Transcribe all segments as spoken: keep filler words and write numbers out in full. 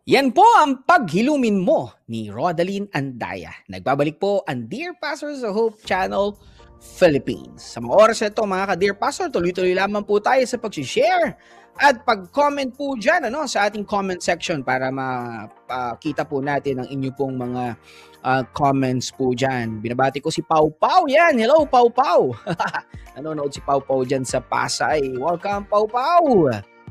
Yan po ang paghilumin mo ni Rodaline Andaya. Nagbabalik po ang Dear Pastor sa Hope Channel Philippines. Sa mga oras na ito, mga ka-Dear Pastor, tuloy-tuloy lamang po tayo sa pag-share at pag-comment po dyan ano, sa ating comment section para makita po natin ang inyo pong mga uh, comments po dyan. Binabati ko si Pau Pau. Yan, hello Pau Pau. Nanonood si Pau Pau dyan sa Pasay. Welcome Pau Pau.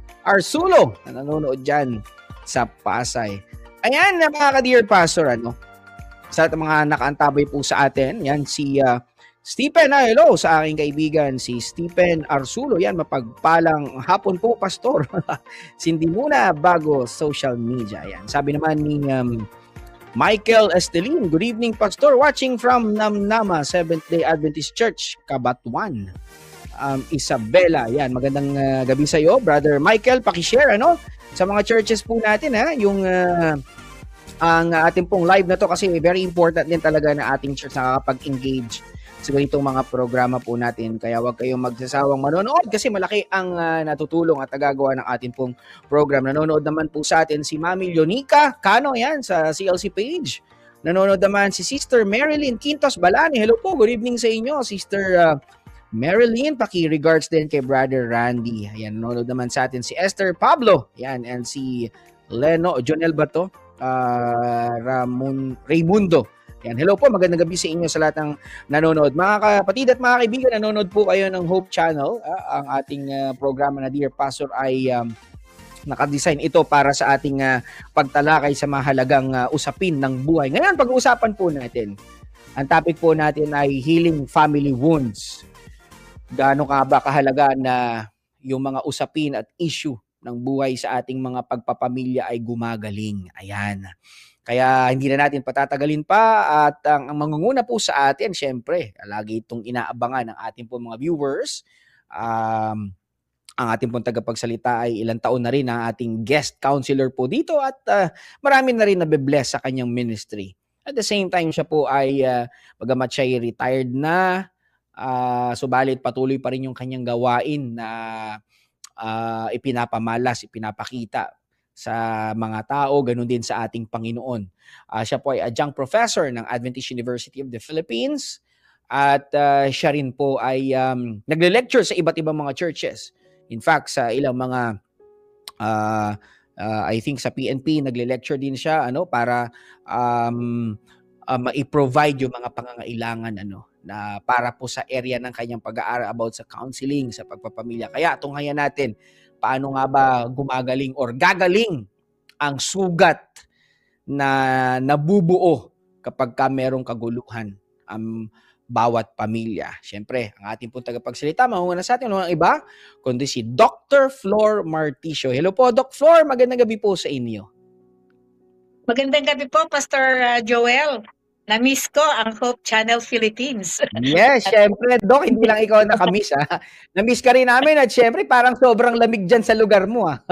Arsulo, na nanonood dyan sa Pasay. Ayan, mga ka-Dear Pastor, ano, sa mga nakaantabay po sa atin, yan si uh, Stephen, ah, hello sa aking kaibigan, si Stephen Arsulo. Yan, mapagpalang hapon po, Pastor. Sindi muna bago social media. Yan, sabi naman ni um, Michael Estelin, good evening, Pastor. Watching from Namnama Seventh-day Adventist Church, Cabatuan. Um, Isabela, yan, magandang uh, gabi sa iyo, Brother Michael. Paki-share, ano, sa mga churches po natin, ha, yung uh, ang ating pong live na to kasi very important din talaga na ating church nakakapag-engage sa ganitong mga programa po natin. Kaya wag kayong magsasawang manonood kasi malaki ang uh, natutulong at nagagawa ng ating pong program. Nanonood naman po sa atin si Mami Leonica Cano, yan, sa C L C page. Nanonood naman si Sister Marilyn Quintos Balani. Hello po, good evening sa inyo, Sister uh, Marilyn, paki-regards din kay Brother Randy. Ayan, nanonood naman sa atin si Esther Pablo. Ayan, and si Leno, Jonel ba to? Uh, Ramon, Raymundo. Ayan, hello po, magandang gabi sa inyo sa lahat ng nanonood. Mga kapatid at mga kaibigan, nanonood po kayo ng Hope Channel. Uh, ang ating uh, programa na Dear Pastor ay um, nakadesign ito para sa ating uh, pagtalakay sa mahalagang uh, usapin ng buhay. Ngayon, pag-uusapan po natin, ang topic po natin ay healing family wounds. Gaano ka ba kahalaga na yung mga usapin at issue ng buhay sa ating mga pagpapamilya ay gumagaling. Ayan. Kaya hindi na natin patatagalin pa at ang, ang mangunguna po sa atin, syempre, lagi itong inaabangan ng ating po mga viewers. Um, ang ating pong tagapagsalita ay ilang taon na rin ang ating guest counselor po dito at uh, marami na rin nabe-bless sa kanyang ministry. At the same time, siya po ay, uh, bagamat siya ay retired na, Uh, subalit patuloy pa rin yung kanyang gawain na uh, ipinapamalas, ipinapakita sa mga tao, ganun din sa ating Panginoon. Uh, siya po ay adjunct professor ng Adventist University of the Philippines at uh, siya rin po ay um, nagle-lecture sa iba't ibang mga churches. In fact, sa ilang mga uh, uh, I think sa P N P nagle-lecture din siya ano para um, uh, ma-provide yung mga pangangailangan ano na para po sa area ng kanyang pag-aaral about sa counseling, sa pagpapamilya. Kaya tunghayan natin, paano nga ba gumagaling or gagaling ang sugat na nabubuo kapag ka merong kaguluhan ang um, bawat pamilya. Siyempre, ang ating pong tagapagsalita, mahunga na sa atin, walang iba, kundi si Doctor Flor Marticio. Hello po, Doc Flor. Magandang gabi po sa inyo. Magandang gabi po, Pastor uh, Joel. Na-miss ko ang Hope Channel Philippines. Yes, syempre, Doc, hindi lang ikaw nakamiss, ha? Na-miss ka rin namin at syempre, parang sobrang lamig dyan sa lugar mo, ha?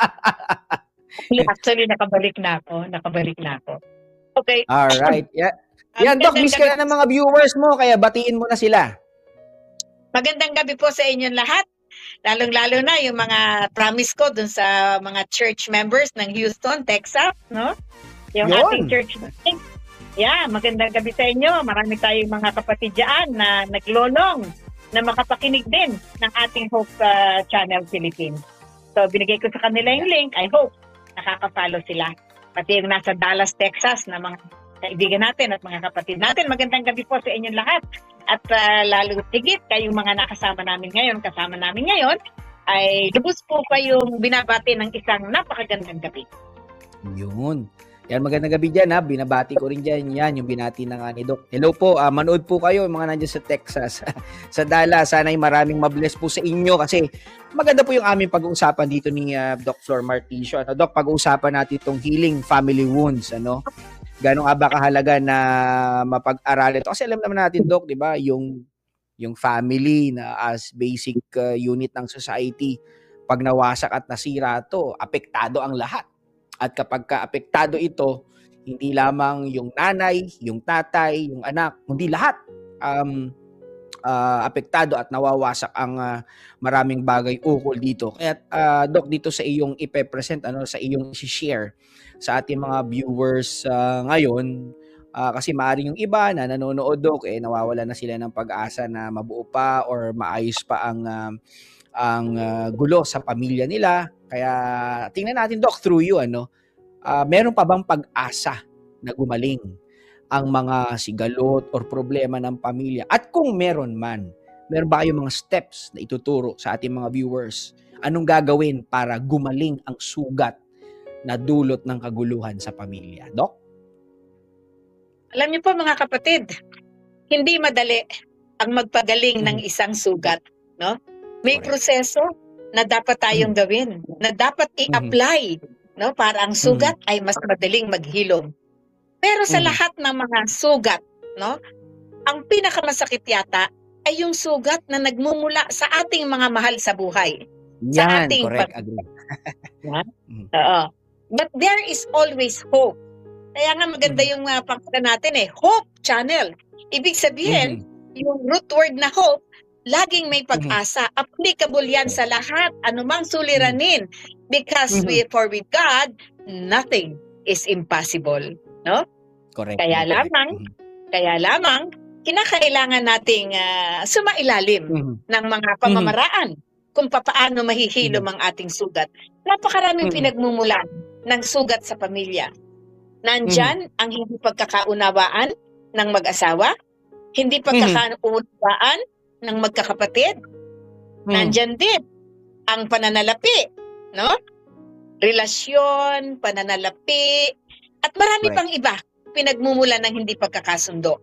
Actually, nakabalik na ako. Nakabalik na ako. Okay. Alright. Yeah. Yan, Doc, miss ka na ng mga viewers mo, kaya batiin mo na sila. Magandang gabi po sa inyong lahat. Lalong-lalo na yung mga promise ko dun sa mga church members ng Houston, Texas, no? Yung Yun. ating church meeting. Yeah, magandang gabi sa inyo. Marami tayong mga kapatid dyan na naglolong na makapakinig din ng ating Hope uh, Channel Philippines. So, binigay ko sa kanila yung link. I hope nakaka-follow sila. Pati yung nasa Dallas, Texas na mga kaibigan natin at mga kapatid natin. Magandang gabi po sa inyong lahat. At uh, lalo tigit kayong mga nakasama namin ngayon, kasama namin ngayon, ay lubos po kayong binabati ng isang napakagandang gabi. Yun. Yan, magandang gabi dyan, ha. Binabati ko rin dyan. Yan, yung binati na nga ni Doc. Hello po, uh, manood po kayo, mga nandiyan sa Texas. Sa Dallas, sana'y maraming mabless po sa inyo kasi maganda po yung aming pag-uusapan dito ni uh, Doc Flor Marticio. Ano, Doc, pag-uusapan natin itong healing family wounds. Ano? Gano'ng ba kahalaga na mapag-aralan ito? Kasi alam naman natin, Doc, di ba, yung, yung family na as basic uh, unit ng society, pag nawasak at nasira ito, apektado ang lahat. At kapag ka-apektado ito, hindi lamang yung nanay, yung tatay, yung anak, hindi lahat um, uh, apektado at nawawasak ang uh, maraming bagay ukol dito. Kaya uh, Doc, dito sa iyong ipe-present, ano, sa iyong i-share sa ating mga viewers uh, ngayon, uh, kasi maaaring yung iba na nanonood, Doc, eh nawawala na sila ng pag-asa na mabuo pa or maayos pa ang uh, ang uh, gulo sa pamilya nila. Kaya tingnan natin, Doc, through you, ano, uh, meron pa bang pag-asa na gumaling ang mga sigalot or problema ng pamilya? At kung meron man, meron ba kayong mga steps na ituturo sa ating mga viewers? Anong gagawin para gumaling ang sugat na dulot ng kaguluhan sa pamilya? Doc? Alam niyo po mga kapatid, hindi madali ang magpagaling ng isang sugat, no? May Correct. proseso na dapat tayong gawin, na dapat i-apply, no, para ang sugat ay mas madaling maghilom. Pero sa Mhm. lahat ng mga sugat, no, ang pinakamasakit yata ay yung sugat na nagmumula sa ating mga mahal sa buhay. Sa Yan, ating correct. pag- Agree. Yan. Mhm. Oo. But there is always hope. Kaya nga maganda Mhm. yung uh, pangkata natin eh, Hope Channel. Ibig sabihin, yung root word na hope, laging may pag-asa. Applicable yan sa lahat, anumang suliranin. Because Mhm. we, for with God, nothing is impossible. No? Correct. Kaya correct. lamang, Mhm. kaya lamang, kinakailangan nating ah, sumailalim Mhm. ng mga pamamaraan kung papaano mahihilom Mhm. ang ating sugat. Napakaraming Mhm. pinagmumulan ng sugat sa pamilya. Nandyan ang hindi pagkakaunawaan ng mag-asawa, hindi pagkakaunawaan ng magkakapatid. Mhm. Nandyan din ang pananalapi, no? Relasyon, pananalapi, at marami Correct. pang iba pinagmumulan ng hindi pagkakasundo.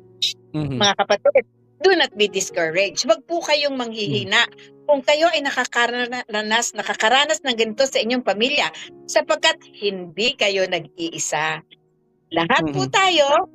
Mhm. Mga kapatid, do not be discouraged. Huwag po kayong manghihina kung kayo ay nakakaranas, nakakaranas ng ganito sa inyong pamilya sapagkat hindi kayo nag-iisa. Lahat po Mhm. tayo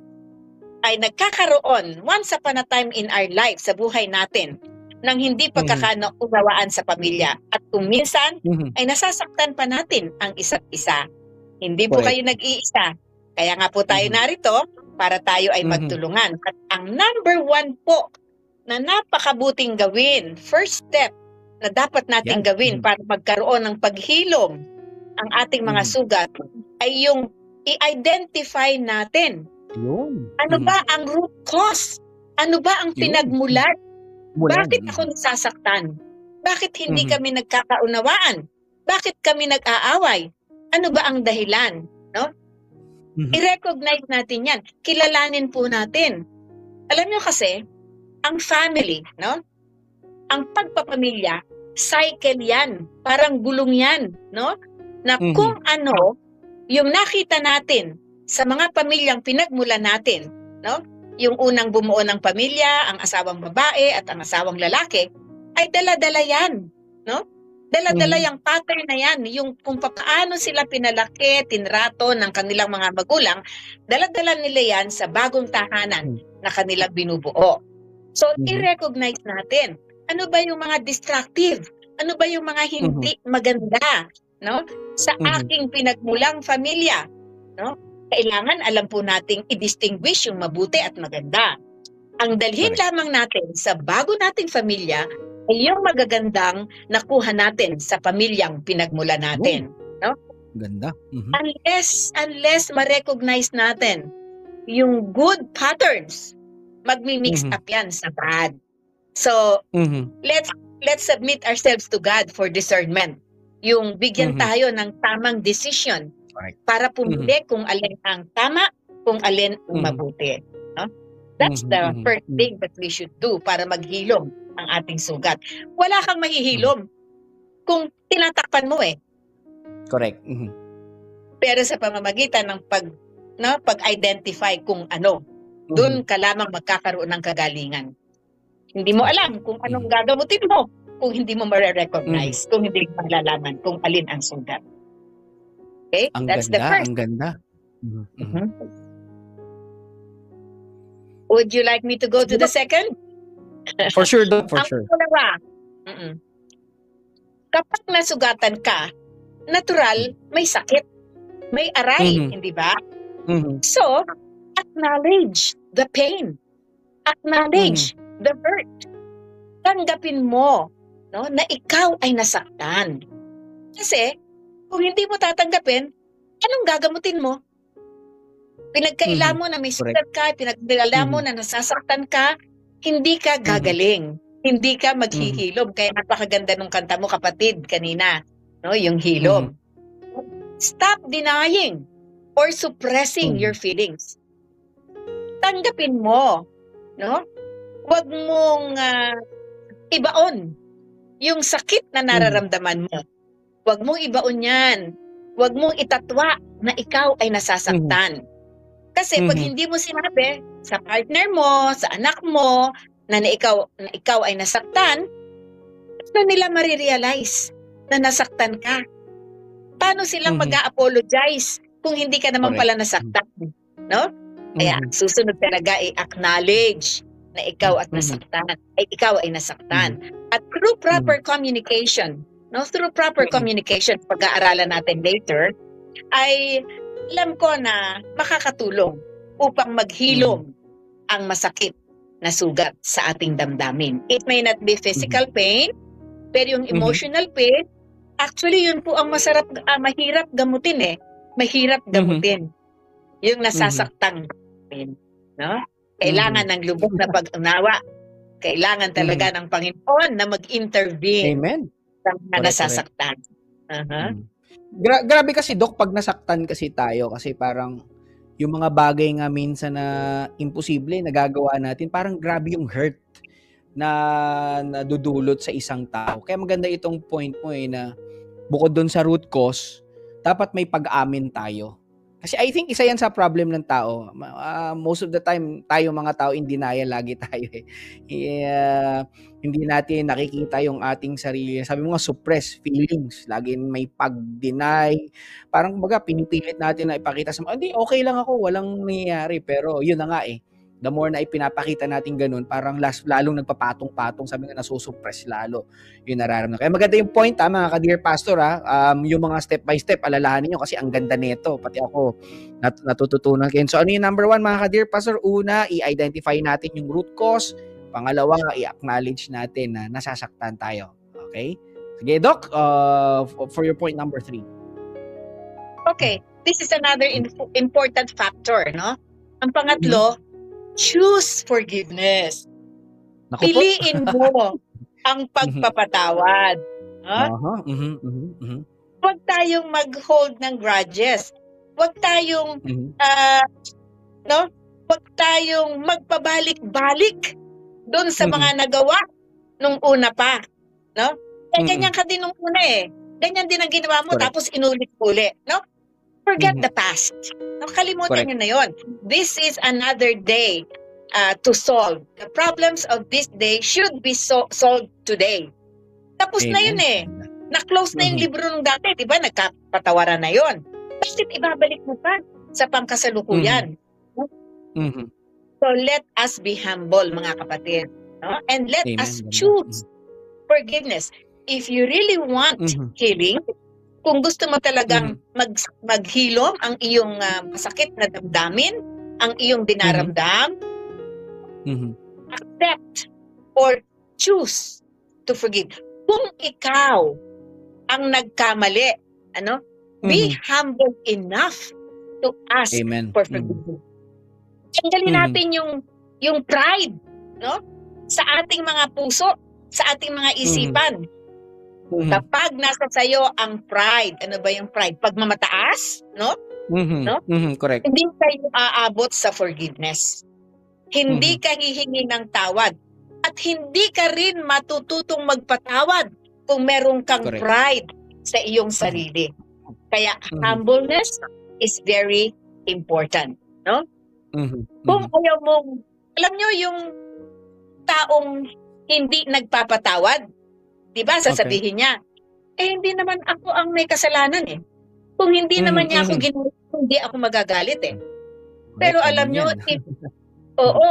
ay nagkakaroon once upon a time in our life sa buhay natin ng hindi pagkakaunawaan sa pamilya. At kung minsan Mhm. ay nasasaktan pa natin ang isa't isa. Hindi po Correct. kayo nag-iisa. Kaya nga po tayo Mhm. narito para tayo ay Mhm. magtulungan. At ang number one po na napakabuting gawin, first step na dapat nating Yan. gawin Mhm. para magkaroon ng paghilom ang ating mga Mhm. sugat ay yung i-identify natin. Yun. Ano Mhm. ba ang root cause? Ano ba ang Yun. pinagmulan? Mulan. Bakit Mhm. ako nasasaktan? Bakit hindi Mhm. kami nagkakaunawaan? Bakit kami nag-aaway? Ano ba ang dahilan? No? Mhm. I-recognize natin yan. Kilalanin po natin. Alam nyo kasi, ang family, no? Ang pagpapamilya, cycle yan. Parang gulong yan, no? Na Mhm. kung ano, yung nakita natin sa mga pamilyang pinagmulan natin, no? Yung unang bumuo ng pamilya, ang asawang babae at ang asawang lalaki, ay dala-dala yan, no? Dala-dala Mhm. yung pattern na yan, yung kung paano sila pinalaki, tinrato ng kanilang mga magulang, dala-dala nila yan sa bagong tahanan na kanilang binubuo. So, Mhm. i-recognize natin, ano ba yung mga destructive? Ano ba yung mga hindi maganda, no? Sa Mhm. aking pinagmulang pamilya, no? Kailangan alam po nating i-distinguish yung mabuti at maganda. Ang dalhin Correct. lamang natin sa bago nating pamilya ay yung magagandang nakuha natin sa pamilyang pinagmula natin. No? Ganda. Mhm. Unless, unless ma-recognize natin yung good patterns, magmi-mix Mhm. up yan sa bad. So, Mhm. let's let's submit ourselves to God for discernment. Yung bigyan Mhm. tayo ng tamang decision Correct. para pumili kung alin ang tama, kung alin ang Mhm. mabuti. No? That's Mhm. the Mhm. first Mhm. thing that we should do para maghilom ang ating sugat. Wala kang mahihilom kung tinatakpan mo eh. Correct. Mhm. Pero sa pamamagitan ng pag no, pag-identify kung ano, doon ka lamang magkakaroon ng kagalingan. Hindi mo alam kung anong gagamutin mo kung hindi mo ma-recognize, kung hindi mo malalaman kung alin ang sugat. Okay? Ang That's the ganda, first. ang ganda. Mhm. Mhm. Mhm. Would you like me to go to the second? For sure, Doc, for Ang sure. pangalawa, mm-mm. kapag nasugatan ka, natural, may sakit, may aray, Mhm. hindi ba? Mhm. So, acknowledge the pain. Acknowledge the hurt. Tanggapin mo, no, na ikaw ay nasaktan. Kasi, kung hindi mo tatanggapin, anong gagamutin mo? Pinagkaila Mhm. mo na may Correct. sugat ka, pinagkaila mo Mhm. na nasasaktan ka, hindi ka Mhm. gagaling. Hindi ka Mhm. maghihilom. Kaya napakaganda nung kanta mo, kapatid, kanina. No, yung Mhm. hilom. Stop denying or suppressing Mhm. your feelings. Tanggapin mo, no? Huwag mong ah, ibaon yung sakit na Mhm. nararamdaman mo. Huwag mong ibaon yan. Huwag mong itatwa na ikaw ay Mhm. nasasaktan. Kasi pag Mhm. hindi mo sinabi sa partner mo, sa anak mo, na, na, ikaw, na ikaw ay nasaktan, paano nila marirealize na nasaktan ka? Paano silang Mhm. mag-a-apologize kung hindi ka naman Correct. pala nasaktan? No? Kaya Mhm. susunod talaga i-acknowledge na ikaw at Mhm. nasaktan, ay ikaw ay nasaktan. Mhm. At through Mhm. proper communication, no, through proper Mhm. communication, pag-aaralan natin later, ay alam ko na makakatulong upang Mhm. maghilom ang masakit na sugat sa ating damdamin. It may not be physical Mhm. pain, pero yung Mhm. emotional pain, actually yun po ang masarap, ah, mahirap gamutin eh. Mahirap Mhm. gamutin yung Mhm. nasasaktang pain, no? Mhm. Kailangan ng lubos na pag-unawa. Kailangan talaga Mhm. ng Panginoon na mag-intervene Amen. sa mga Correct, correct. nasasaktan. Aha. Mhm. Gra grabe kasi, Doc, pag nasaktan kasi tayo, kasi parang yung mga bagay nga minsan na imposible nagagawa natin, parang grabe yung hurt na nadudulot sa isang tao. Kaya maganda itong point mo eh, na bukod dun sa root cause, dapat may pag-amin tayo. Kasi I think isa yan sa problem ng tao. Ma- ah, most of the time, tayo mga tao in denial lagi tayo eh. Yeah, hindi natin nakikita yung ating sarili. Sabi mo nga, suppress feelings. Lagi may pag-deny. Parang kumbaga, pinipilit natin na ipakita sa mga, hindi, okay lang ako, walang nangyayari. Pero yun na nga eh. The more na ipinapakita natin ganun, parang las, lalong nagpapatong-patong, sabi nga, nasusuppress lalo yung nararamdaman. Kaya maganda yung point ha, mga ka-dear pastor ha, um, yung mga step by step, alalahanin nyo kasi ang ganda nito, pati ako nat- natututunan kayo. So ano yung number one, mga ka-dear pastor? Una, i-identify natin yung root cause. Pangalawa, i-acknowledge natin na nasasaktan tayo. Okay? Sige, Doc, uh, for your point number three. Okay, this is another inf- important factor, no? Ang pangatlo, choose forgiveness. Naku po. Piliin mo ang pagpapatawad. No? Aha, mhm, mhm, mhm, Huwag tayong mag-hold ng grudges. Huwag tayong mhm, ah, no? Huwag tayong magpabalik-balik doon sa mhm, mga nagawa nung una pa, no? Eh mhm. ganyan ka din nung una eh. Ganyan din ang ginawa mo Correct. tapos inulit-ulit, no? Forget Mhm. the past. No, kalimutan Correct. nyo na yon. This is another day uh, to solve. The problems of this day should be so- solved today. Tapos na yun Amen. eh. Na-close na yung Mhm. libro nung dati, di ba? Nagkapatawaran na yon. Bakit ibabalik mo pa sa pangkasalukuyan? Mhm. So let us be humble, mga kapatid. No? And let Amen. us Ganda. choose forgiveness. If you really want Mhm. healing, kung gusto mo talagang Mhm. mag, maghilom ang iyong uh, masakit na damdamin, ang iyong Mhm. dinaramdam, Mhm. accept or choose to forgive. Kung ikaw ang nagkamali, ano, be Mhm. humble enough to ask Amen. for Mhm. forgiveness. Tanggalin Mhm. natin yung yung pride, no? Sa ating mga puso, sa ating mga isipan. Mhm. Kapag nasa sayo ang pride, ano ba yung pride? Pagmamataas, no? Mhm. No? Mhm. Correct. Hindi kayo aabot sa forgiveness. Hindi Mhm. ka hihingi ng tawad. At hindi ka rin matututong magpatawad kung meron kang Correct. pride sa iyong sarili. Kaya Mhm. humbleness is very important, no? Mhm. Kung Mhm. ayaw mong, alam nyo yung taong hindi nagpapatawad, di ba, Okay. sasabihin niya, eh hindi naman ako ang may kasalanan eh. Kung hindi Mhm. naman niya ako Mhm. ginawa, hindi ako magagalit eh. Correct. Pero alam Common nyo, yan. if, oo,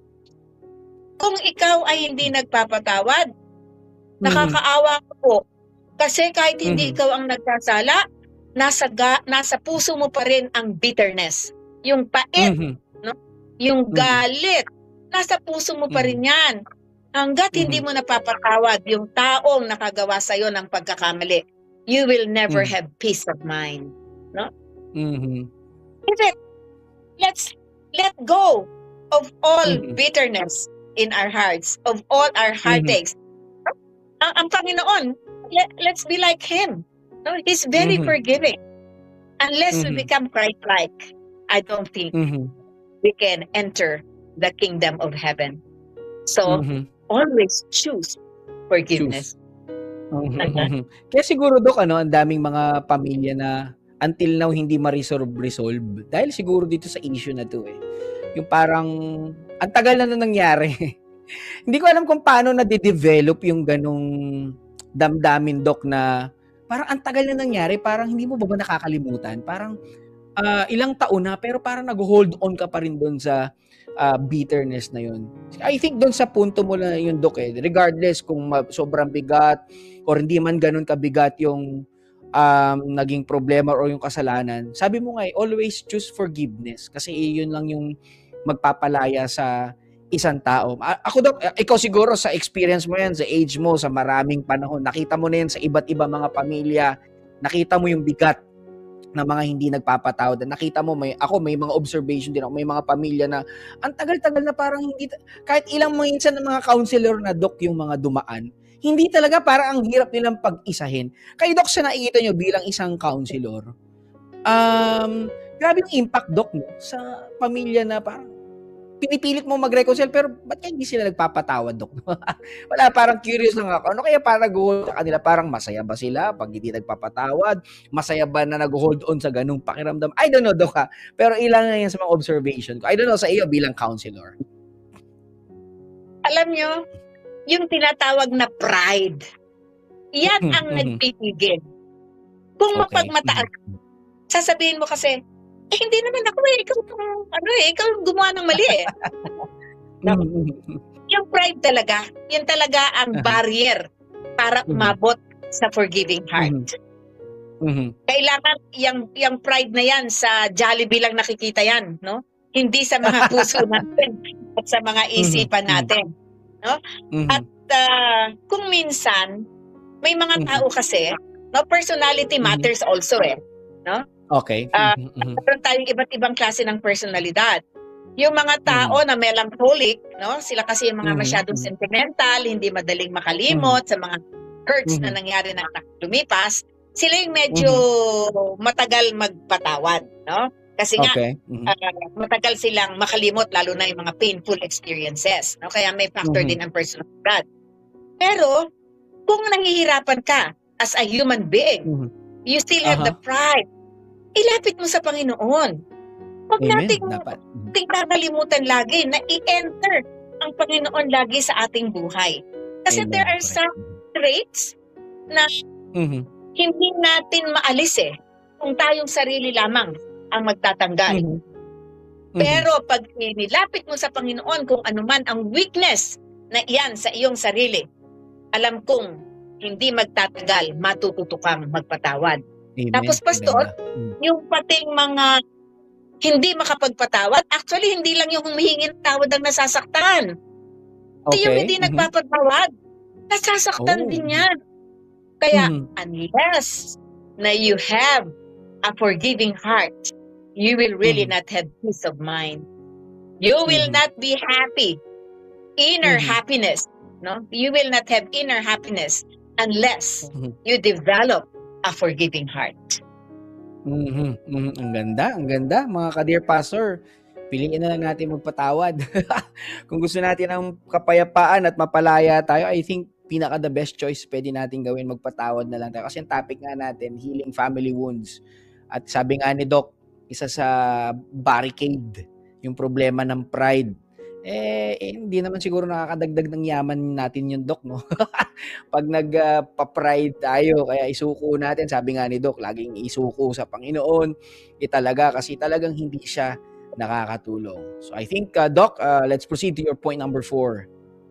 kung ikaw ay hindi nagpapatawad, Mhm. nakakaawa ko po. Kasi kahit hindi Mhm. ikaw ang nagkasala, nasa, ga, nasa puso mo pa rin ang bitterness. Yung pait, Mhm. no? Yung Mhm. galit, nasa puso mo pa rin Mhm. yan. Hanggat Mhm. hindi mo napapatawad yung taong nakagawa sa'yo ng pagkakamali, you will never Mhm. have peace of mind. No? Mhm. Even, let's let go of all Mhm. bitterness in our hearts, of all our Mhm. heartaches. Ang, ang Panginoon, let, let's be like Him. No? He's very Mhm. forgiving. Unless we Mhm. become Christ-like, I don't think Mhm. we can enter the kingdom of heaven. So, Mhm. always choose forgiveness. Choose. Mhm, mhm. Kaya siguro Dok ano, ang daming mga pamilya na until now hindi ma-resolve-resolve dahil siguro dito sa issue na 'to, eh. Yung parang ang tagal na na nangyari. Hindi ko alam kung paano nade-develop yung ganong damdamin Dok na parang ang tagal na nangyari, parang hindi mo ba ba nakakalimutan? Parang, ah, ilang taon na pero parang nagho-hold on ka pa rin dun sa, ah, bitterness na yun. I think dun sa punto mo na yun Dok, eh, regardless kung ma sobrang bigat or hindi man ganun kabigat yung, um, naging problema or yung kasalanan, sabi mo nga, eh, always choose forgiveness kasi yun lang yung magpapalaya sa isang tao. A ako Dok, ikaw siguro sa experience mo yan, sa age mo, sa maraming panahon, nakita mo na yan sa iba't ibang mga pamilya, nakita mo yung bigat na mga hindi nagpapatawad. Nakita mo may ako may mga observation din ako, may mga pamilya na ang tagal-tagal na parang hindi kahit ilang minsan ng mga counselor na Dok yung mga dumaan, hindi talaga parang ang hirap nilang pag-isahin. Kayo Dok sa nakikita niyo bilang isang counselor, um, grabe yung impact Dok 'no, sa pamilya na parang pinipilit mo mag-reconcile pero ba't kaya hindi sila nagpapatawad Dok? Wala, parang curious lang ako. Ano kaya parang nagho-hold sa kanila? Parang masaya ba sila 'pag hindi nagpapatawad? Masaya ba na nagho-hold on sa gano'ng pakiramdam? I don't know Dok, ha, pero ilan lang yan sa mga observation ko. I don't know sa iyo bilang counselor. Alam niyo, yung tinatawag na pride, yan Mhm, ang mhm. nagpipigil. Kung Okay. mapagmataan, Mhm. sasabihin mo kasi, eh hindi naman ako eh, ikaw ang ano eh, ikaw ang gumawa ng mali eh. No? Mhm, mhm. Yung pride talaga, yun talaga ang Uh-huh. barrier para Mhm. umabot sa forgiving Mhm. heart. Mhm. Kailangan yang yang pride na yan sa Jollibee lang nakikita yan, no? Hindi sa mga puso natin at sa mga Mhm, isipan mhm. natin, no? At Mhm. ah, kung minsan may mga Mhm. tao kasi, no, personality Mhm. matters also eh, no? Okay. Ah, Mhm, mhm. meron tayong iba't ibang klase ng personalidad. Yung mga tao Mhm. na melancholic, no? Sila kasi yung mga Mhm, masyadong mhm. sentimental, hindi madaling Mhm. makalimot sa mga hurts na Mhm. nangyari na lumipas. Sila yung medyo Mhm. matagal magpatawad, no? Kasi nga Okay. Mhm. ah, matagal silang makalimot lalo na yung mga painful experiences, no? Kaya may factor Mhm. din ang personalidad. Pero kung nahihirapan ka as a human being, Mhm. you still have the Aha. pride, ilapit mo sa Panginoon. Huwag Amen, nating dapat. Mhm. nating kakalimutan lagi na i-enter ang Panginoon lagi sa ating buhay. Kasi there Amen, are correct. some traits na Mhm. hindi natin maalis eh kung tayong sarili lamang ang magtatanggal. Mhm. Mhm. Pero pag inilapit mo sa Panginoon kung ano man ang weakness na iyan sa iyong sarili, alam kong hindi magtatagal, matututo kang magpatawad. Amen, Tapos ang Pastor, ganda. Hmm. yung pating mga hindi makapagpatawad, actually hindi lang yung humihingi ng tawad ang nasasaktan. Pati yung Okay. hindi Mhm. nagpapatawad, nasasaktan Oh. din yan. Kaya Mhm. unless na you have a forgiving heart, you will really Mhm. not have peace of mind. You will Mhm. not be happy. Inner Mhm. happiness, no? You will not have inner happiness unless Mhm. you develop a forgiving heart. Mhm, mhm. Ang ganda, ang ganda mga ka-Dear Pastor. Piliin na lang natin magpatawad. Kung gusto natin ng kapayapaan at mapalaya tayo, I think pinaka the best choice pwede natin gawin, magpatawad na lang tayo. Kasi ang topic nga natin, healing family wounds. At sabi nga ni Doc, isa sa barricade, yung problema ng pride. Eh, eh hindi naman siguro nakakadagdag ng yaman natin yung Doc, no? Pag nagpa-pride tayo, kaya isuko natin, sabi nga ni Doc, laging isuko sa Panginoon. Eh talaga, kasi talagang hindi siya nakakatulong. So I think, uh, Doc, uh, let's proceed to your point number four.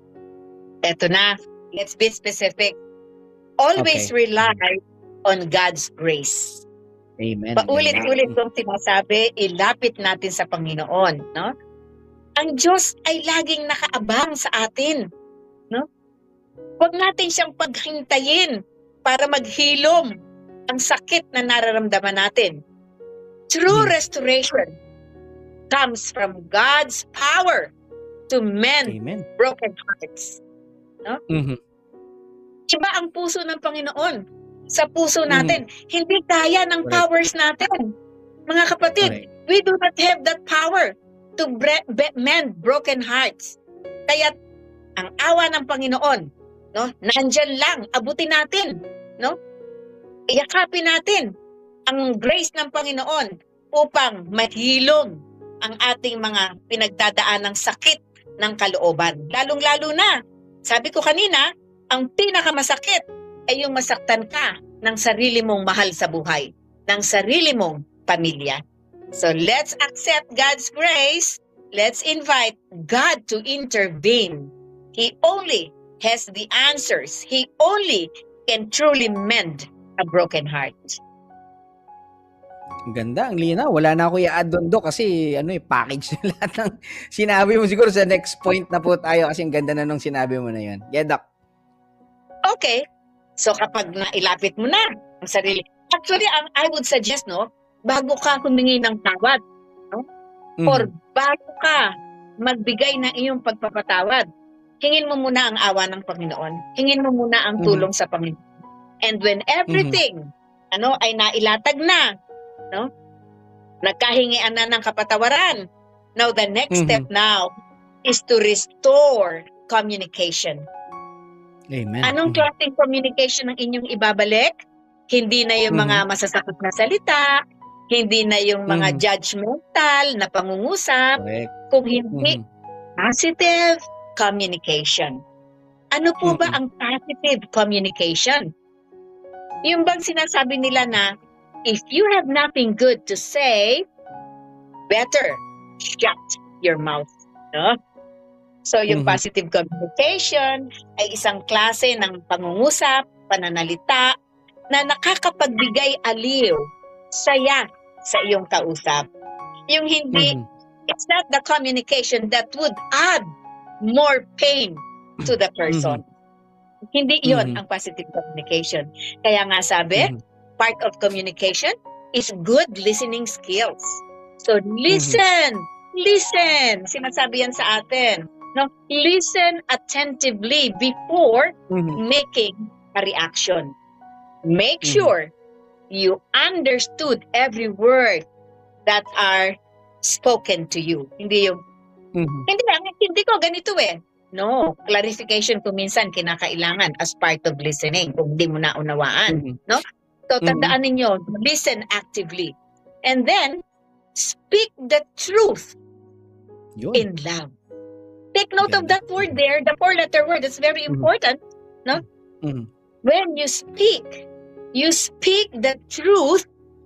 Eto na, let's be specific. Always Okay. rely on God's grace. Amen. Ang Paulit-ulit ganda. kong sinasabi, ilapit natin sa Panginoon, no? Ang Diyos ay laging nakaabang sa atin, no? Huwag natin siyang paghintayin para maghilom ang sakit na nararamdaman natin. True Mhm. restoration comes from God's power to mend Amen. broken hearts. Mhm. Iba ang puso ng Panginoon sa puso Mhm. natin. Hindi kaya ng Correct. powers natin. Mga kapatid, Correct. we do not have that power to bre- be- mend broken hearts. Kaya ang awa ng Panginoon, no, nandyan lang, abutin natin, no? Iyakapin natin ang grace ng Panginoon upang mahilom ang ating mga pinagdadaan ng sakit ng kalooban. Lalong-lalo na, sabi ko kanina, ang pinakamasakit ay yung masaktan ka ng sarili mong mahal sa buhay, ng sarili mong pamilya. So let's accept God's grace. Let's invite God to intervene. He only has the answers. He only can truly mend a broken heart. Ang ganda, ang linaw. Wala na ako i-add doon do kasi ano eh, package na lahat ng sinabi mo. Siguro sa next point na po tayo kasi ang ganda na nung sinabi mo na yun. Yeah, Doc. Okay. So kapag nailapit mo na ang sarili. Actually, ang I would suggest, no, bago ka humingi ng tawad, no, Mhm. or bago ka magbigay ng iyong pagpapatawad, hingin mo muna ang awa ng Panginoon. Hingin mo muna ang Mhm. tulong sa Panginoon. And when everything, ano, ay nailatag na, no, nagkahingian na ng kapatawaran, now the next Mhm. step now is to restore communication. Amen. Anong Mhm. klaseng communication ang inyong ibabalik? Hindi na yung mga masasakit na salita, hindi na yung mga Mhm. judgmental na pangungusap, Correct. kung hindi Mhm. positive communication. Ano po ba Mhm. ang positive communication? Yung bang sinasabi nila na, if you have nothing good to say, better shut your mouth. No? So yung Mhm. positive communication ay isang klase ng pangungusap, pananalita, na nakakapagbigay aliw, saya sa iyong kausap. Yung hindi, Mhm. it's not the communication that would add more pain to the person. Hindi yon Mhm. ang positive communication. Kaya nga sabi, Mhm. part of communication is good listening skills. So listen, listen. Sinasabi yan sa atin. No? Listen attentively before Mhm. making a reaction. Make Mhm. sure you understood every word that are spoken to you. Hindi yung, Mhm. hindi lang, hindi ko ganito eh. No, clarification kung minsan kinakailangan as part of listening kung hindi mo naunawaan. Mhm. No? So Mhm. tandaan ninyo, listen actively. And then, speak the truth Yun. in love. Take note of Ganda. that word there, the four-letter word. That's very Mhm. important. Mhm. When you speak, you speak the truth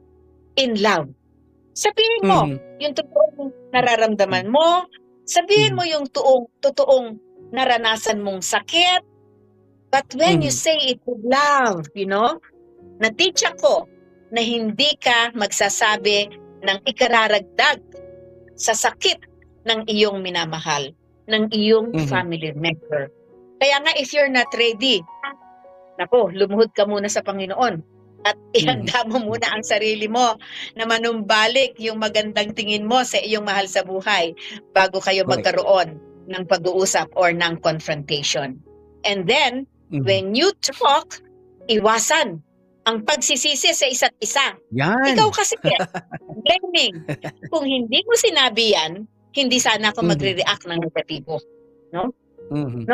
in love. Sabihin mo Mhm. yung totoong nararamdaman mo. Sabihin Mhm. mo yung tuong, totoong naranasan mong sakit. But when you Mhm. say it with love, you know, na-teach ako na hindi ka magsasabi ng ikararagdag sa sakit ng iyong minamahal, ng iyong Mhm. family member. Kaya nga, if you're not ready, nako, lumuhod ka muna sa Panginoon at ihanda mo muna ang sarili mo na manumbalik yung magandang tingin mo sa iyong mahal sa buhay bago kayo Correct. magkaroon ng pag-uusap or ng confrontation. And then, Mhm. when you talk, iwasan ang pagsisisi sa isa't isa. Yan. Ikaw kasi, blaming. Kung hindi mo sinabi yan, hindi sana ako Mhm. magre-react ng negatibo. Mhm.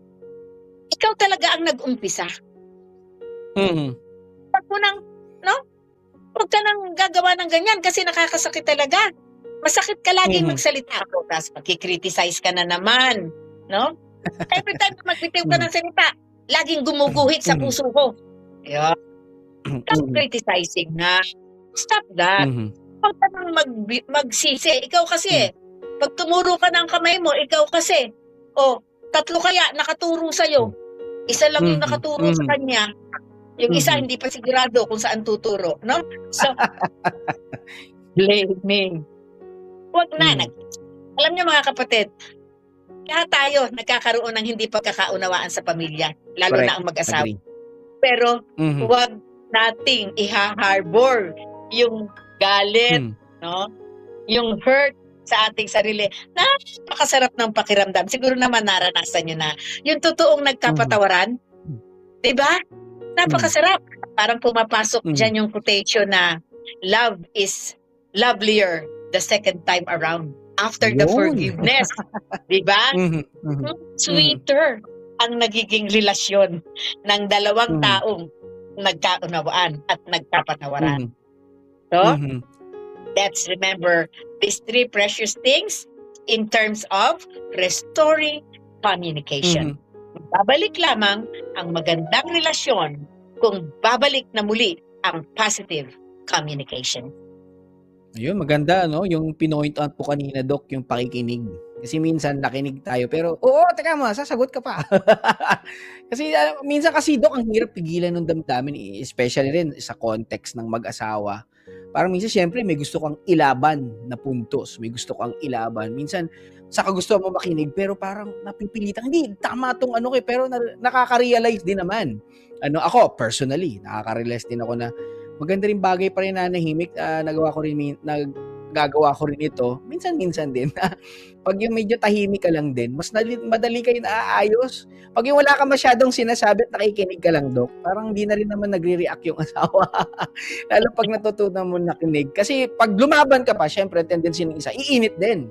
Ikaw talaga ang nag-umpisa. Mhm. Huwag mo nang, no? Huwag ka nang gagawa ng ganyan kasi nakakasakit talaga. Masakit ka laging Mhm. magsalita ako, tapos magkikriticize ka na naman, no? Every time na magbitiw ka Mhm. ng salita, laging gumuguhit sa Mhm. puso ko. Yeah. Stop Mhm. criticizing na. Stop that. Mhm. Huwag ka nang mag, magsisi. Ikaw kasi, pag tumuro ka ng kamay mo, ikaw kasi, oh, tatlo kaya nakaturo sa'yo. Isa lang yung Mhm. nakaturo sa Mhm. kanya. Yung isa, Mhm. hindi pa sigurado kung saan tuturo. No? So, blaming. Huwag na. Mhm. Nag- Alam niyo mga kapatid, lahat tayo nagkakaroon ng hindi pagkakaunawaan sa pamilya, lalo Correct. na ang mag-asawa. Agree. Pero Mhm. huwag nating iha-harbor yung galit, Mm. no? Yung hurt sa ating sarili. Napakasarap ng pakiramdam. Siguro naman naranasan nyo na. Yung totoong nagkapatawaran, Mhm. di ba? Napakasarap. Parang pumapasok Mhm. dyan yung quotation na love is lovelier the second time around after the Yun. forgiveness. Di ba? Mhm. Mhm. Sweeter ang nagiging relasyon ng dalawang Mhm. taong nagkaunawaan at nagkapatawaran. Mhm. So, Mhm. let's remember these three precious things in terms of restoring communication. Mhm. Babalik lamang ang magandang relasyon kung babalik na muli ang positive communication. Ayun, maganda, no? Yung pinoint out po kanina, Doc, yung pakikinig. Kasi minsan nakinig tayo, pero, oo, teka mo, sasagot ka pa. Kasi uh, minsan kasi, Doc, ang hirap pigilan ng damdamin, especially rin sa context ng mag-asawa. Parang minsan, syempre, may gusto kang ilaban na puntos. May gusto kang ilaban. Minsan, sa kagusto mo makinig, pero parang napipilitan. Hindi, tama tong ano kay, pero na, nakaka-realize din naman. Ano, ako, personally, nakaka-realize din ako na maganda rin bagay pa rin na nahimik, uh, nagawa ko rin, nagagawa ko rin ito, minsan-minsan din. Pag yung medyo tahimik ka lang din, mas nali, madali kayo naaayos. Pag yung wala ka masyadong sinasabi at nakikinig ka lang, Doc, parang hindi na rin naman nagre-react yung asawa. Lalo pag natutunan mo nakinig. Kasi pag lumaban ka pa, syempre, tendency ng isa, iinit din.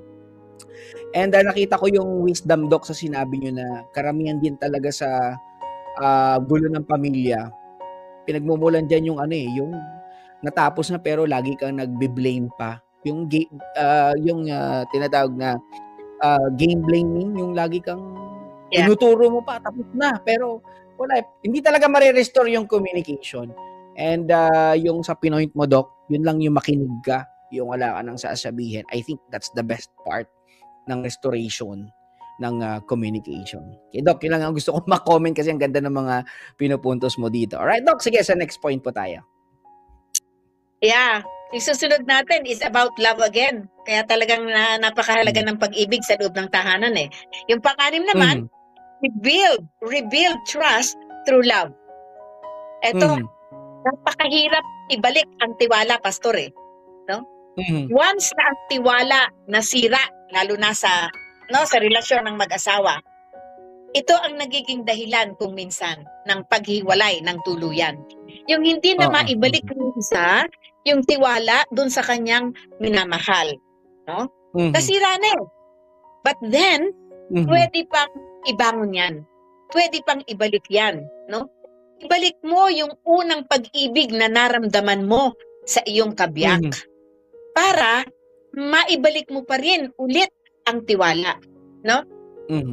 And uh, nakita ko yung wisdom, Doc, sa sinabi nyo na karamihan din talaga sa uh, gulo ng pamilya, pinagmumulan dyan yung ano eh, yung natapos na pero lagi kang nagbe-blame pa. Yung ga- uh, yung uh, tinatawag na uh, game blaming, yung lagi kang Yeah. tinuturo mo pa, tapos na, pero wala, hindi talaga mare-restore yung communication. And uh, yung sa pinoint mo, Doc, yun lang yung makinig ka, yung wala ka nang sasabihin. I think that's the best part ng restoration ng uh, communication. Okay, Doc, yun lang ang gusto ko ma-comment kasi ang ganda ng mga pinupuntos mo dito. Alright, Doc, sige, sa next point po tayo. Yeah, yung susunod natin is about love again. Kaya talagang na, napakahalaga ng pag-ibig sa loob ng tahanan eh. Yung pang-anim naman, mm-hmm. rebuild, rebuild trust through love. Ito, mm-hmm. napakahirap ibalik ang tiwala, Pastor eh. No? Mm-hmm. Once na ang tiwala nasira, lalo na sa no sa relasyon ng mag-asawa, ito ang nagiging dahilan kung minsan ng paghiwalay ng tuluyan. Yung hindi na uh-huh. maibalik ng isa yung tiwala dun sa kanyang minamahal, no? Mm-hmm. Nasira na eh. But then, mm-hmm. pwede pang ibangon yan. Pwede pang ibalik yan, no? Ibalik mo yung unang pag-ibig na naramdaman mo sa iyong kabiyak mm-hmm. para maibalik mo pa rin ulit ang tiwala, no? Mm-hmm.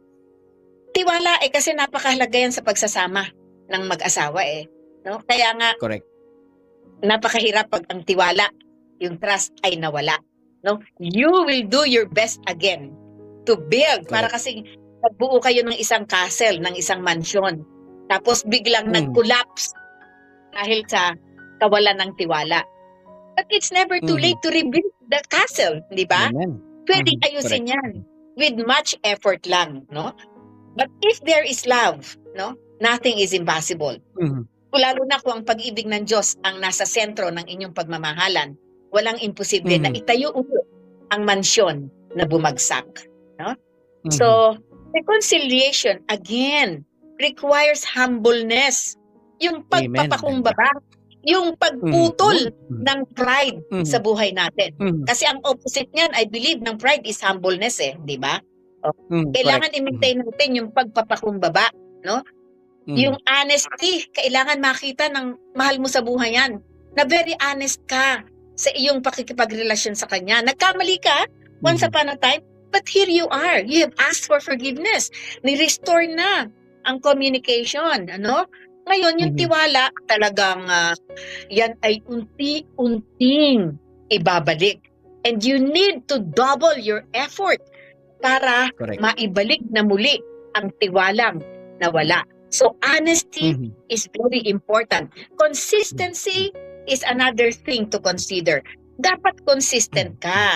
Tiwala eh kasi napakahalaga yan sa pagsasama ng mag-asawa eh, no? Kaya nga correct. Napakahirap pag ang tiwala, yung trust ay nawala, no? You will do your best again to build correct. Para kasi nagbuo kayo ng isang castle, ng isang mansion. Tapos biglang mm. nag-collapse dahil sa kawalan ng tiwala. But it's never too mm-hmm. late to rebuild the castle, di ba? Pwedeng mm-hmm. ayusin correct. Yan with much effort lang, no? But if there is love, no, nothing is impossible. Mm-hmm. Lalo na kung ang pag-ibig ng Diyos ang nasa sentro ng inyong pagmamahalan, walang imposible mm-hmm. na itayo ulit ang mansyon na bumagsak, no? Mm-hmm. So, reconciliation again requires humbleness, yung pagpapakumbaba, yung pagputol mm-hmm. ng pride mm-hmm. sa buhay natin. Mm-hmm. Kasi ang opposite niyan, I believe, ng pride is humbleness eh, di ba? Mm-hmm. Kailangan i-maintain natin yung pagpapakumbaba, no? Mm-hmm. Yung honesty, kailangan makita ng mahal mo sa buhay yan, na very honest ka sa iyong pakikipagrelasyon sa kanya. Nagkamali ka, once mm-hmm. upon a time, but here you are. You have asked for forgiveness. Ni-restore na ang communication, ano? Ngayon, yung mm-hmm. tiwala, talagang uh, yan ay unti-unting ibabalik. And you need to double your effort para correct. Maibalik na muli ang tiwalang nawala. So, honesty mm-hmm. is very important. Consistency mm-hmm. is another thing to consider. Dapat consistent ka.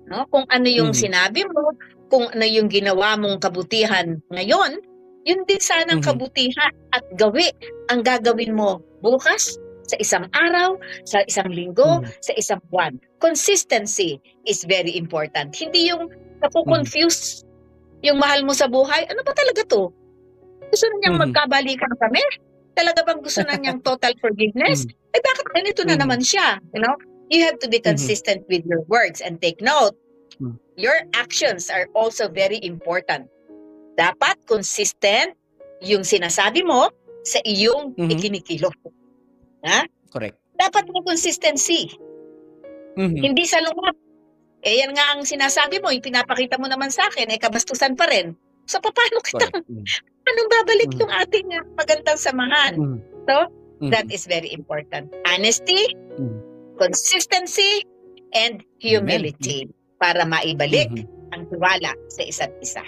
no? Kung ano yung Mhm. sinabi mo, kung ano yung ginawa mong kabutihan ngayon, yun din sanang Mhm. kabutihan at gawi ang gagawin mo bukas, sa isang araw, sa isang linggo, Mhm. sa isang buwan. Consistency is very important. Hindi yung Mhm. naku-confuse yung mahal mo sa buhay. Ano ba talaga to? Gusto na niyang Mhm. magkabalikan kami? Talaga bang gusto na niyang total forgiveness? Mhm. Eh bakit ganito na Mhm. naman siya? You know? You have to be Mhm. consistent with your words and take note. Hmm. Your actions are also very important. Dapat consistent yung sinasabi mo sa iyong Mhm. ikinikilos. Ha? Correct. Dapat may consistency. Mhm. Hindi sa lungkot. Eh yan nga ang sinasabi mo, yung pinapakita mo naman sa akin, eh kabastusan pa rin. So paano kita, Correct. Mhm. anong babalik Mhm. yung ating uh, magandang samahan? Mhm. So, that Mhm. is very important. Honesty, Mhm. consistency, and Amen. humility para maibalik Mhm. ang tiwala sa isa't isa.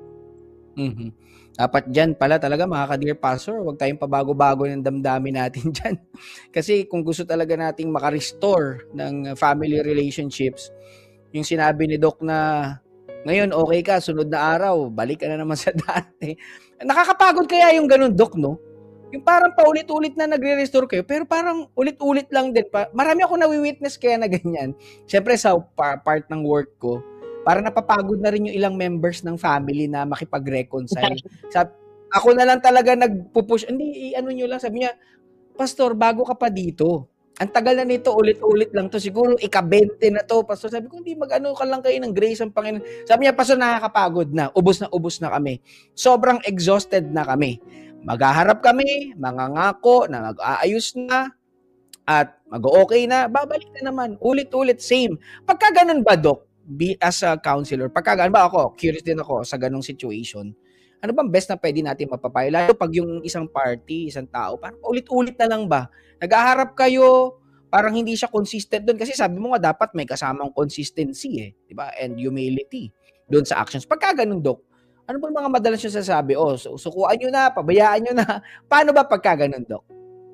Mhm. Dapat diyan pala talaga mga ka-Dear Pastor, huwag tayong pabago-bago ng damdamin natin diyan. Kasi kung gusto talaga nating maka-restore ng uh, family relationships, yung sinabi ni Doc na ngayon okay ka, sunod na araw balik ka na naman sa dati. Nakakapagod kaya yung ganun, Doc, no? Yung parang paulit-ulit na nagre-restore kayo, pero parang ulit-ulit lang din. Pa- Marami ako nawi-witness kaya na ganyan. Siyempre sa pa- part ng work ko, parang napapagod na rin yung ilang members ng family na makipag-reconcile. Sa, ako na lang talaga nagpupush. Hindi, i- ano nyo lang, sabi niya, Pastor, bago ka pa dito. Ang tagal na nito, ulit-ulit lang to. Siguro ika-twenty na to, Pastor. Sabi ko, hindi, mag-ano ka lang kayo ng grace ang Panginoon. Sabi niya, Pastor, nakakapagod na. Ubos na ubos na kami. Sobrang exhausted na kami. Maghaharap kami, mangangako na mag-aayos na, at mag-okay na, babalik na naman. Ulit-ulit, same. Pagka ganun ba, Doc, be, as a counselor, pagka ganun ba ako, curious din ako sa ganung situation, ano bang best na pwede natin mapapayo? Lalo pag yung isang party, isang tao, parang ulit-ulit na lang ba? Nag-aharap kayo, parang hindi siya consistent doon. Kasi sabi mo nga, dapat may kasamang consistency eh. Diba? And humility doon sa actions. Pagka ganun, Doc, ano ba mga madalas yung sasabi? Oh, su- sukuan nyo na, pabayaan nyo na. Paano ba pagka ganun, Doc?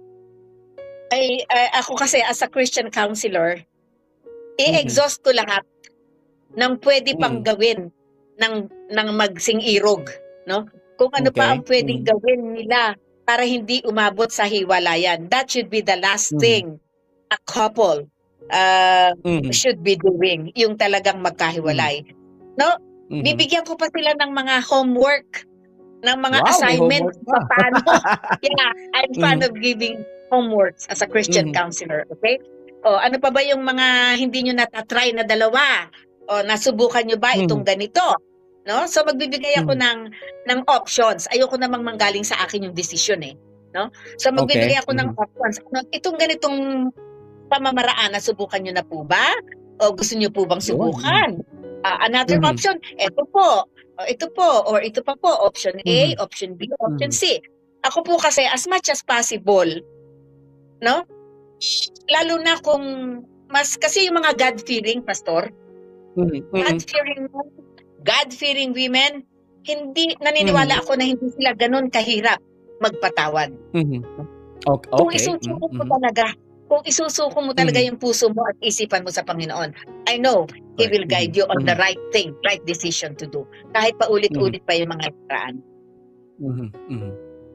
Ay, ay, ako kasi as a Christian counselor, Mhm. i-exhaust ko lahat ng pwede pang Mhm. gawin ng ng magsing-irog, no? Kung ano pa ang Okay. pwedeng Mhm. gawin nila para hindi umabot sa hiwalayan. That should be the last Mhm. thing a couple uh, Mhm. should be doing, yung talagang Mhm. magkahiwalay. No? Mhm. Bibigyan ko pa sila ng mga homework, ng mga Wow, may assignments homework pa. paano. Yeah, I'm fan Mhm. of giving homeworks as a Christian Mhm. counselor, okay? O ano pa ba yung mga hindi nyo natatry na dalawa? O nasubukan nyo ba itong Mhm. ganito? No? So magbibigay ako Mhm. ng ng options. Ayoko namang manggaling sa akin yung decision eh, no? So Okay. magbibigay ako ng Mhm. options. Ano, itong ganitong pamamaraan, nasubukan nyo na po ba? O gusto nyo po bang Yun. Mhm. subukan? Ah, another Mhm. option, ito po. O, ito po, or ito pa po, option A, Mhm. option B, option Mhm. C. Ako po kasi, as much as possible, no? Lalo na kung mas, kasi yung mga God-fearing, Pastor, Mhm. Mhm. God-fearing God-fearing women, hindi, Mhm. naniniwala ako na hindi sila ganun kahirap magpatawad. Mhm. Ok Kung okay. isusuko mo Mhm. talaga, kung isusuko mo talaga Mhm. yung puso mo at isipan mo sa Panginoon, I know He Correct. will guide Mhm. you on the Mhm. right thing, right decision to do. Kahit pa Mhm. ulit-ulit pa yung mga nakaraan. Mhm. Mhm.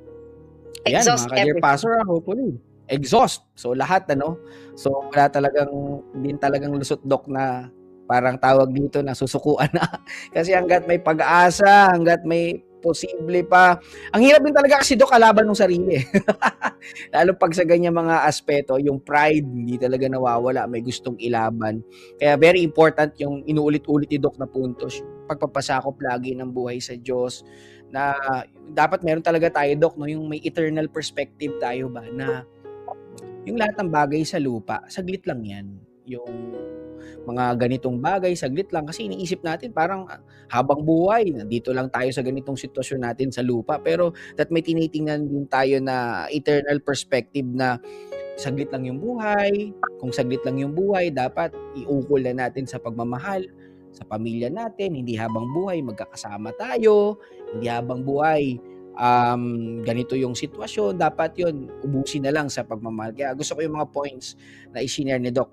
Ayan, Exhaust mga ka-Dear everything. Pastor, hopefully exhaust. So lahat ano. So wala talagang din talagang lusot, Doc, na parang tawag dito na susukuan na. Kasi hangga't may pag-asa, hangga't may posible pa. Ang hirap din talaga kasi, Doc, kalaban ng sarili. Lalo pag sa ganyan mga aspeto, yung pride hindi talaga nawawala, may gustong ilaban. Kaya very important yung inuulit-ulit ni Doc na puntos, yung pagpapasakop lagi ng buhay sa Diyos, na dapat meron talaga tayo, Doc, no, yung may eternal perspective tayo ba na yung lahat ng bagay sa lupa, saglit lang yan. Yung mga ganitong bagay, saglit lang. Kasi iniisip natin parang ah, habang buhay, nandito lang tayo sa ganitong sitwasyon natin sa lupa. Pero that may tinitingnan din tayo na eternal perspective na saglit lang yung buhay. Kung saglit lang yung buhay, dapat iukol na natin sa pagmamahal sa pamilya natin. Hindi habang buhay, magkakasama tayo. Hindi habang buhay, um, ganito yung sitwasyon. Dapat yun, ubusin na lang sa pagmamahal. Kaya gusto ko yung mga points na i-share ni Doc, no?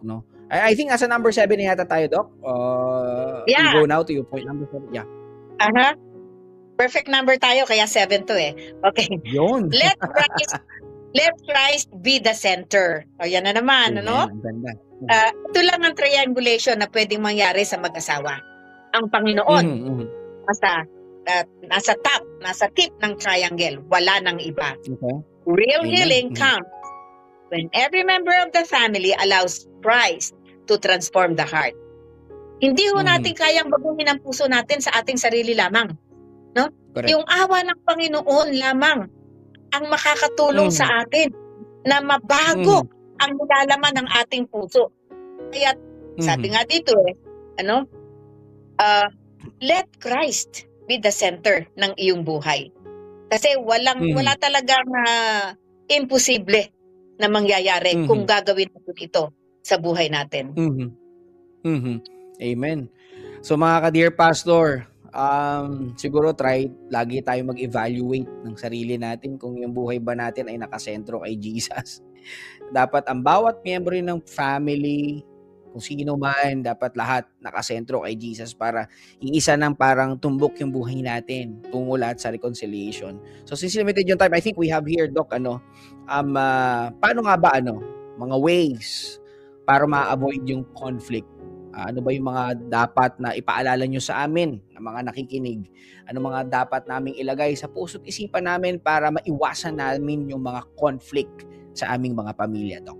I, I think nasa number seven na yata tayo, Doc. Uh, Yeah. We go now to your point number seven. Yeah. Aha. Perfect number tayo, kaya seven to eh. Okay. Yun. Let Christ, let Christ be the center. O yan na naman, Amen. ano? Ang ganda. Uh, ito lang ang triangulation na pwedeng mangyari sa mag-asawa. Ang Panginoon, Mhm, mhm. nasa, uh, nasa top, nasa tip ng triangle. Wala nang iba. Okay. Real Amen. healing Mhm. comes when every member of the family allows Christ to transform the heart. Hindi ho Mhm. natin kayang baguhin ang puso natin sa ating sarili lamang. Correct. Yung awa ng Panginoon lamang ang makakatulong Mhm. sa atin na mabago Mhm. ang nilalaman ng ating puso. Kaya sabi Mhm. nga dito eh, ano, uh, let Christ be the center ng iyong buhay. Kasi walang Mhm. wala talagang uh, imposible na mangyayari Mhm. kung gagawin natin ito sa buhay natin. Mhm. Mhm. Amen. So mga ka-dear pastor, um, siguro try lagi tayo mag-evaluate ng sarili natin kung yung buhay ba natin ay nakasentro kay Jesus. Dapat ang bawat miyembro ng family, kung sino man, dapat lahat nakasentro kay Jesus para iisa ng parang tumbok yung buhay natin tungo lahat sa reconciliation. So since limited yung time, I think we have here, Doc, ano, um, uh, paano nga ba, ano, mga ways para ma-avoid yung conflict? Uh, ano ba yung mga dapat na ipaalala nyo sa amin, na mga nakikinig? Ano mga dapat naming ilagay sa puso't isipan namin para maiwasan namin yung mga conflict sa aming mga pamilya, Doc?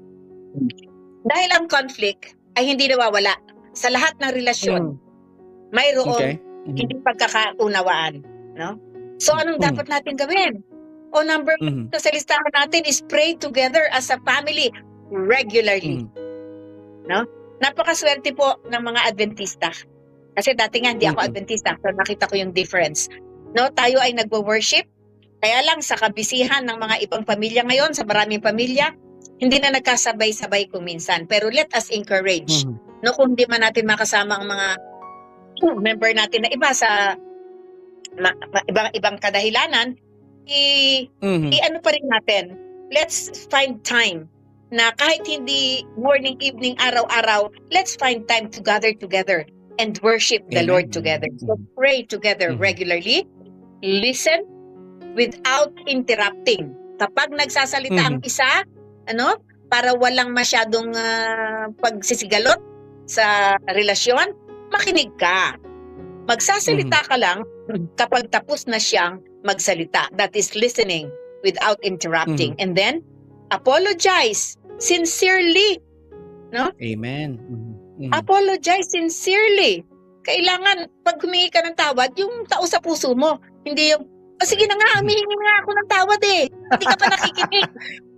Dahil ang conflict ay hindi nawawala sa lahat ng relasyon. Mm. Mayroong Okay. Mhm. hindi pagkakaunawaan, no? So anong Mhm. dapat natin gawin? O number Mhm. one sa listahan natin is pray together as a family regularly. Mhm. No? Napakaswerte po ng mga Adventista. Kasi dati nga hindi ako Mhm. Adventista, so nakita ko yung difference. No, tayo ay nagwo-worship. Kaya lang sa kabisihan ng mga ibang pamilya ngayon, sa maraming pamilya, hindi na nagkasabay-sabay kung minsan. Pero let us encourage. Mhm. No, kung di man natin makasama ang mga member natin na iba sa ma, ma, ibang ibang kadahilanan, i, Mhm. i ano pa rin natin. Let's find time na kahit hindi morning, evening, araw-araw, let's find time to gather together and worship the Amen. Lord together. So Mhm. pray together Mhm. regularly, listen without interrupting. Kapag nagsasalita ang Mhm. isa, ano, para walang masyadong ah, pagsisigalot sa relasyon, makinig ka. Magsasalita ka lang kapag tapos na siyang magsalita. That is listening without interrupting. Mhm. And then, apologize sincerely. No? Amen. Mhm. Mhm. Apologize sincerely. Kailangan, pag humingi ka ng tawad, yung tao sa puso mo. Hindi yung, o sige na nga, humihingi nga ako ng tawad eh. Hindi ka pa nakikinig.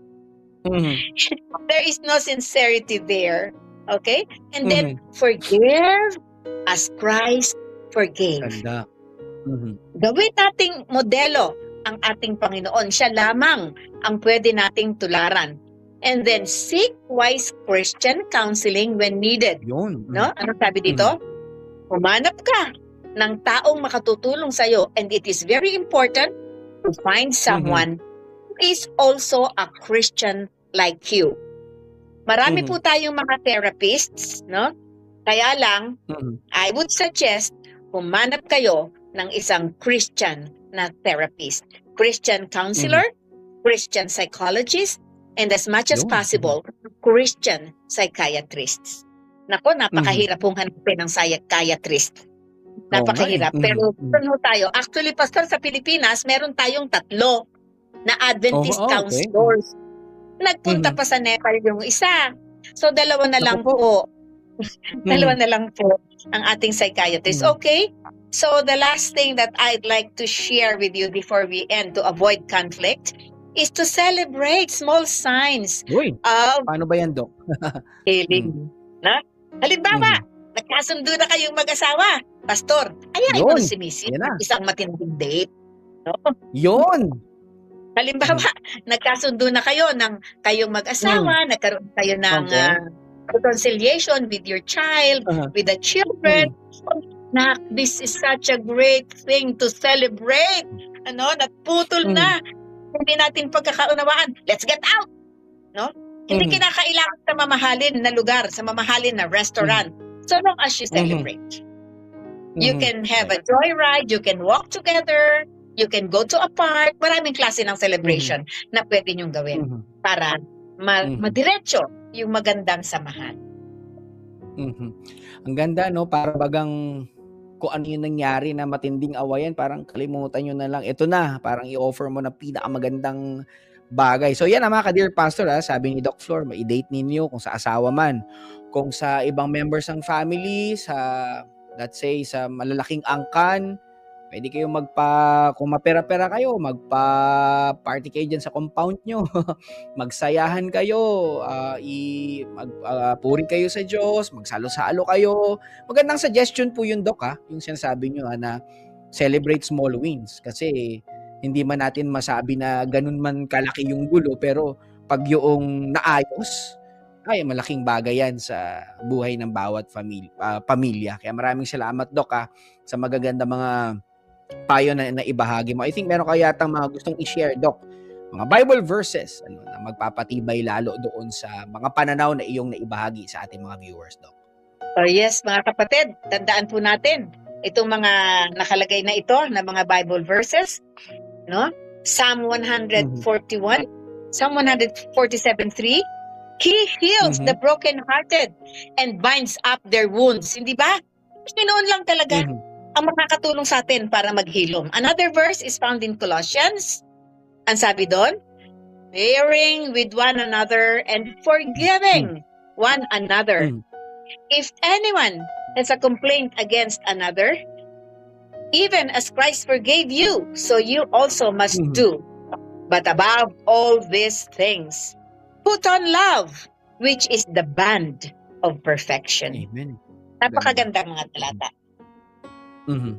Mhm. There is no sincerity there. Okay? And then, Mhm. forgive as Christ forgave. Ganda. Mhm. Gawin nating modelo ang ating Panginoon. Siya lamang ang pwede nating tularan. And then, seek wise Christian counseling when needed. Yun. Mhm. No? Ano sabi dito? Humanap ka ng taong makatutulong sa'yo. And it is very important to find someone who is also a Christian like you. Marami Mhm. po tayong mga therapists, no? Kaya lang, Mhm. I would suggest humanap kayo ng isang Christian na therapist. Christian counselor, Christian psychologist, and as much as Yun. possible, Christian psychiatrists. Nako, napakahirap pong hanapin ng psychiatrist. Napakahirap. Oo nga eh. Pero Mhm. ano tayo? Actually, Pastor, sa Pilipinas, meron tayong tatlo na Adventist Oh, oh, okay. counselors. Nagpunta Mhm. pa sa Nepal yung isa. So, dalawa na Naku lang po. po. Dalawa Mhm. na lang po ang ating psychiatrist. Mhm. Okay? So, the last thing that I'd like to share with you before we end to avoid conflict is to celebrate small signs Uy, of paano ba yan, Doc? healing. Na? Halimbawa, nagkasundo na kayong mag-asawa. Pastor, ayain mo Yun. na si Missy Yan na. ng isang matinding date. No? Yun. Halimbawa, nagkasundo na kayo ng kayong mag-asawa, nagkaroon kayo ng Okay. ah, reconciliation with your child, Uh-huh. with the children. Na, this is such a great thing to celebrate. Ano, naputol Mm. na. Hindi natin pagkakaunawaan. Let's get out. No? Hindi Mhm. kinakailangan sa mamahalin na lugar, sa mamahalin na restaurant. So long as you Mhm. celebrate. You Mhm. can have a joyride, you can walk together, you can go to a park. Maraming klase ng celebration na pwede niyong gawin Mhm. para ma- Mhm. madiretso yung magandang samahan. Mhm. Ang ganda, no? Para bagang kung ano yung nangyari na matinding awayan, parang kalimutan nyo na lang. Ito na, parang i-offer mo na pinakamagandang bagay. So yan, mga ka-Dear Pastor, ha, sabi ni Doc Flor, ma-date ninyo kung sa asawa man, kung sa ibang members ng family, sa, let's say, sa malalaking angkan, pwede kayong magpa, kung mapera-pera kayo, magpa-party kayo dyan sa compound nyo. Magsayahan kayo, uh, i, mag, uh, puri kayo sa Diyos, magsalo-salo kayo. Magandang suggestion po yun, Doc, ha? Yung sinasabi nyo, ha, na celebrate small wins. Kasi hindi man natin masabi na ganun man kalaki yung gulo, pero pag yung naayos, ay malaking bagay yan sa buhay ng bawat family, uh, pamilya. Kaya maraming salamat, Doc, ha, sa magaganda mga payo na, na ibahagi mo. I think meron kaya yatang mga gustong i-share, Doc, mga Bible verses ano, na magpapatibay lalo doon sa mga pananaw na iyong naibahagi sa ating mga viewers, Doc. Oh yes, mga kapatid, tandaan po natin itong mga nakalagay na ito na mga Bible verses, no? Psalm one forty-one, mm-hmm. Psalm one forty-seven three, He heals mm-hmm. the brokenhearted and binds up their wounds. Hindi ba? Pinoon lang talaga. Mm-hmm. Ang makakatulong sa atin para maghilom. Another verse is found in Colossians. Ang sabi doon, bearing with one another and forgiving mm. one another. Mm. If anyone has a complaint against another, even as Christ forgave you, so you also must mm. do. But above all these things, put on love, which is the band of perfection. Amen. Napakagandang mga talata. Mm-hmm.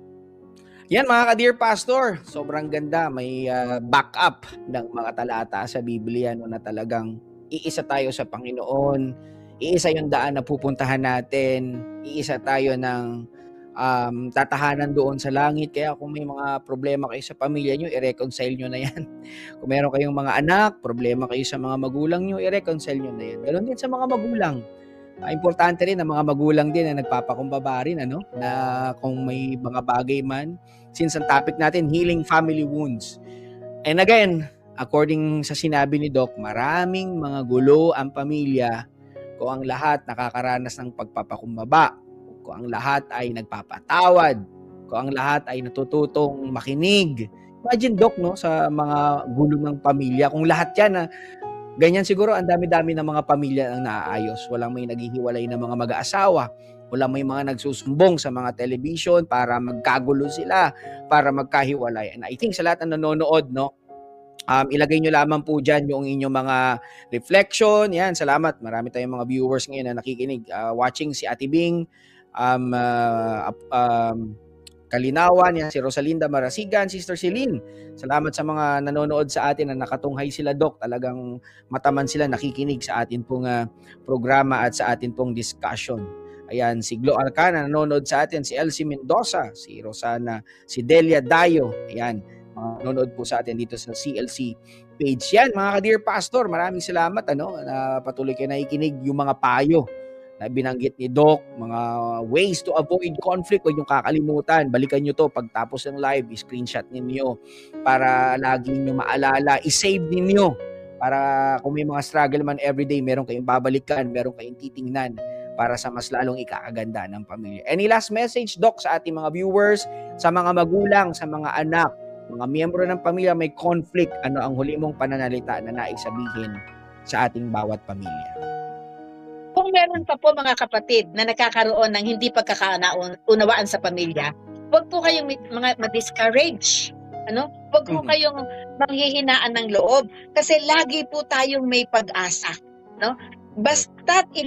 Yan, mga ka-Dear Pastor, sobrang ganda. May uh, backup ng mga talata sa Biblia, no, na talagang iisa tayo sa Panginoon, iisa yung daan na pupuntahan natin, iisa tayo ng um, tatahanan doon sa langit. Kaya kung may mga problema kayo sa pamilya nyo, i-reconcile nyo na yan. Kung meron kayong mga anak, problema kayo sa mga magulang nyo, i-reconcile nyo na yan. Ganon din sa mga magulang. Uh, importante rin ang mga magulang din na nagpapakumbaba rin, ano, na kung may mga bagay man, since ang topic natin, healing family wounds. And again, according sa sinabi ni Doc, maraming mga gulo ang pamilya kung ang lahat nakakaranas ng pagpapakumbaba, kung ang lahat ay nagpapatawad, kung ang lahat ay natututong makinig. Imagine, Doc, no, sa mga gulo ng pamilya, kung lahat yan na ganyan, siguro ang dami-dami ng mga pamilya ang naaayos. Walang may naghihiwalay na mga mag-aasawa. Walang may mga nagsusumbong sa mga television para magkagulo sila, para magkahiwalay. And I think sa lahat ng nanonood, no, um, ilagay nyo lamang po dyan yung inyong mga reflection. Yan, salamat. Marami tayong mga viewers ngayon na nakikinig. Uh, watching si Ate Bing, um, uh, um, Kalinawan, yan, si Rosalinda Marasigan, Sister Celine. Salamat sa mga nanonood sa atin na nakatunghay sila, Doc. Talagang mataman sila nakikinig sa atin pong uh, programa at sa atin pong discussion. Ayan, si Glo Alcana nanonood sa atin, si Elsie Mendoza, si Rosana, si Delia Dayo. Ayan, uh, nanonood po sa atin dito sa C L C page. Yan, mga ka-Dear Pastor, maraming salamat, ano, na patuloy kayo nakikinig yung mga payo na binanggit ni Doc, mga ways to avoid conflict, huwag niyong kakalimutan. Balikan niyo to pagtapos ng live, i-screenshot ninyo para lagi niyo maalala, i-save ninyo para kung may mga struggle man everyday, meron kayong babalikan, meron kayong titingnan para sa mas lalong ikakaganda ng pamilya. Any last message, Doc, sa ating mga viewers, sa mga magulang, sa mga anak, mga miyembro ng pamilya may conflict, ano ang huli mong pananalita na naisabihin sa ating bawat pamilya? Kung meron pa po mga kapatid na nakakaroon ng hindi pagkakaunawaan sa pamilya, huwag po kayong mga ma-discourage. Ano? Huwag po kayong manghihinaan ng loob kasi lagi po tayong may pag-asa, no? Basta't